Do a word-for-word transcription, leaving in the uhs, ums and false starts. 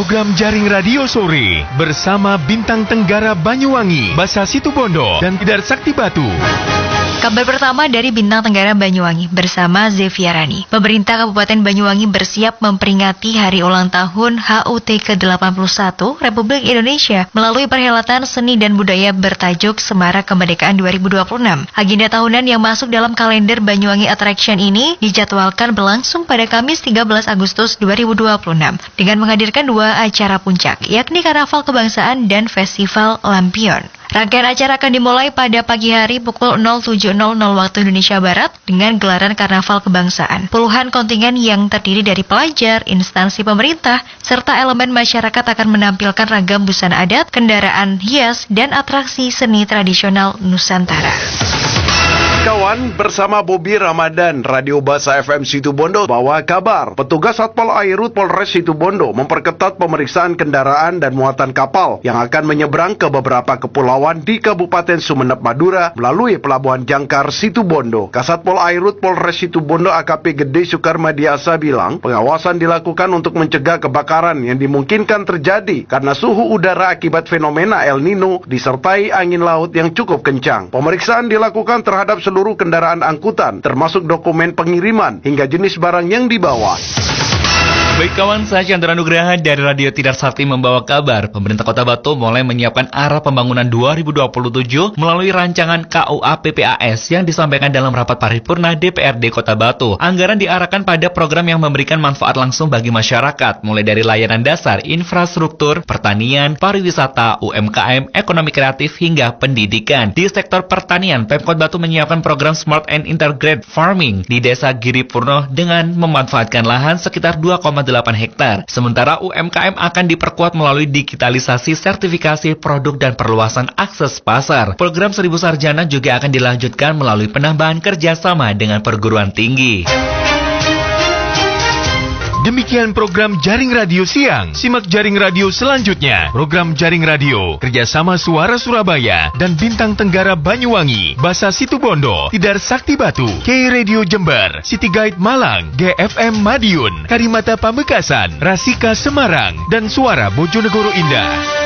program Jaring Radio Sore bersama Bintang Tenggara Banyuwangi, Basa Situbondo, dan Tidar Sakti Batu. Kabar pertama dari Bintang Tenggara Banyuwangi bersama Zeviarani. Pemerintah Kabupaten Banyuwangi bersiap memperingati hari ulang tahun H U T ke delapan puluh satu Republik Indonesia melalui perhelatan seni dan budaya bertajuk Semarak Kemerdekaan dua ribu dua puluh enam. Agenda tahunan yang masuk dalam kalender Banyuwangi Attraction ini dijadwalkan berlangsung pada Kamis tiga belas Agustus dua ribu dua puluh enam dengan menghadirkan dua acara puncak, yakni Karnaval Kebangsaan dan Festival Lampion. Rangkaian acara akan dimulai pada pagi hari pukul nol tujuh nol nol waktu Indonesia Barat dengan gelaran Karnaval Kebangsaan. Puluhan kontingen yang terdiri dari pelajar, instansi pemerintah, serta elemen masyarakat akan menampilkan ragam busana adat, kendaraan hias, dan atraksi seni tradisional Nusantara. Kawan, bersama Bobi Ramadan, Radio Basa F M Situbondo bawa kabar. Petugas Satpol Airut Polres Situbondo memperketat pemeriksaan kendaraan dan muatan kapal yang akan menyeberang ke beberapa kepulauan di Kabupaten Sumeneb, Madura melalui Pelabuhan Jangkar, Situbondo. Kasatpol Airut Polres Situbondo A K P Gede Sukarmadiasa bilang, pengawasan dilakukan untuk mencegah kebakaran yang dimungkinkan terjadi karena suhu udara akibat fenomena El Nino disertai angin laut yang cukup kencang. Pemeriksaan dilakukan terhadap seluruh kendaraan angkutan, termasuk dokumen pengiriman hingga jenis barang yang dibawa. Baik kawan, saya Chandra Nugraha dari Radio Tidar Sakti membawa kabar. Pemerintah Kota Batu mulai menyiapkan arah pembangunan dua ribu dua puluh tujuh melalui rancangan K U A P P A S yang disampaikan dalam rapat paripurna D P R D Kota Batu. Anggaran diarahkan pada program yang memberikan manfaat langsung bagi masyarakat, mulai dari layanan dasar, infrastruktur, pertanian, pariwisata, U M K M, ekonomi kreatif, hingga pendidikan. Di sektor pertanian, Pemkot Batu menyiapkan program Smart and Integrated Farming di Desa Giripurno dengan memanfaatkan lahan sekitar dua koma delapan hektar. Sementara U M K M akan diperkuat melalui digitalisasi, sertifikasi produk, dan perluasan akses pasar. Program Seribu Sarjana juga akan dilanjutkan melalui penambahan kerjasama dengan perguruan tinggi. Demikian program Jaring Radio Siang. Simak Jaring Radio selanjutnya. Program Jaring Radio kerjasama Suara Surabaya dan Bintang Tenggara Banyuwangi, Basa Situbondo, Tidar Sakti Batu, K Radio Jember, City Guide Malang, G F M Madiun, Karimata Pamekasan, Rasika Semarang, dan Suara Bojonegoro Indah.